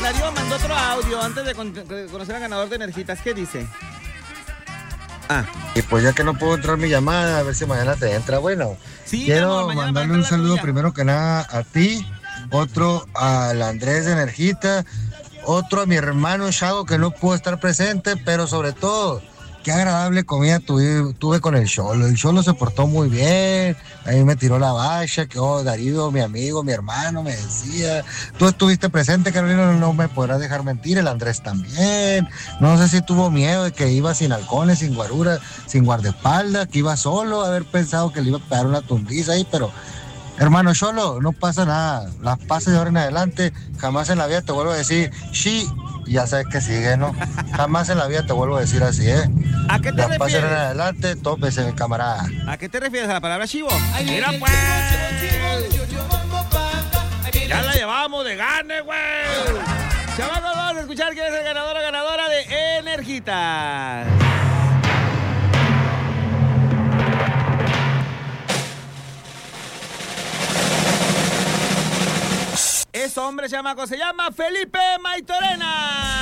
Darío mandó otro audio antes de conocer al ganador de Energitas. ¿Qué dice? Y pues ya que no puedo entrar mi llamada, a ver si mañana te entra. Bueno, sí, quiero amor, mandarle un saludo primero que nada a ti, otro al Andrés de Energita, otro a mi hermano Chago que no pudo estar presente, pero sobre todo, qué agradable comida tuve con el Cholo. El Cholo se portó muy bien, ahí me tiró la bacha, que Darío, mi amigo, mi hermano, me decía. Tú estuviste presente, Carolina, no me podrás dejar mentir, el Andrés también. No sé si tuvo miedo de que iba sin halcones, sin guarura, sin guardaespaldas, que iba solo, haber pensado que le iba a pegar una tundiza ahí, pero... Hermano Cholo, no pasa nada. Las pases de ahora en adelante, jamás en la vida te vuelvo a decir sí, ya sabes que sigue, ¿no? Jamás en la vida te vuelvo a decir así, ¿eh? ¿A qué te refieres? Las pases de ahora en adelante, tópese, mi camarada. ¿A qué te refieres? ¿A la palabra chivo? Mira, pues. Ya la llevamos de gane, güey. Chavales, vamos a escuchar quién es el ganador o ganadora de Energita. Ese hombre chamaco se llama Felipe Maitorena.